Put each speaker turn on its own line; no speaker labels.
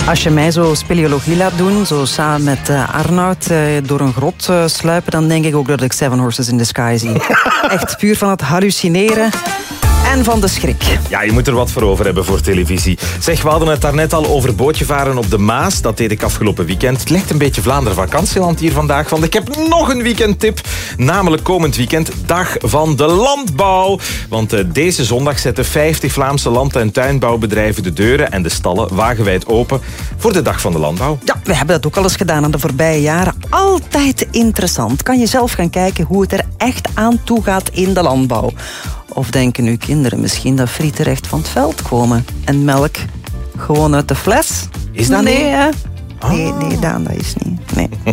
Als je mij zo speleologie laat doen, zo samen met Arnoud door een grot sluipen, dan denk ik ook dat ik Seven Horses in the Sky zie. Echt puur van het hallucineren. En van de schrik.
Ja, je moet er wat voor over hebben voor televisie. Zeg, we hadden het daarnet al over bootje varen op de Maas. Dat deed ik afgelopen weekend. Het lijkt een beetje Vlaanderen vakantieland hier vandaag. Want ik heb nog een weekendtip. Namelijk komend weekend, Dag van de Landbouw. Want deze zondag zetten 50 Vlaamse land- en tuinbouwbedrijven de deuren en de stallen wagenwijd open voor de Dag van de Landbouw.
Ja, we hebben dat ook al eens gedaan in de voorbije jaren. Altijd interessant. Kan je zelf gaan kijken hoe het er echt aan toe gaat in de landbouw. Of denken uw kinderen misschien dat frieten recht van het veld komen? En melk gewoon uit de fles?
Is dat
nee,
niet?
hè? Nee, Daan, dat is niet. Nee.